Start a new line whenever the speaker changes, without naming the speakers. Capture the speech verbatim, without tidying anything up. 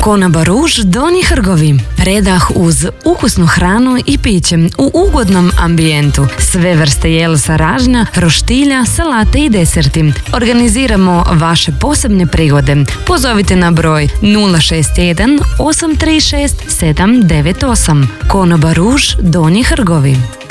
Konoba Ruž Donji Hrgovi. Predah uz ukusnu hranu i piće u ugodnom ambijentu. Sve vrste jelsa ražnja, roštilja, salate i deserti. Organiziramo vaše posebne prigode. Pozovite na broj nula šest jedan osam tri šest sedam devet osam. Konoba Ruž Donji Hrgovi.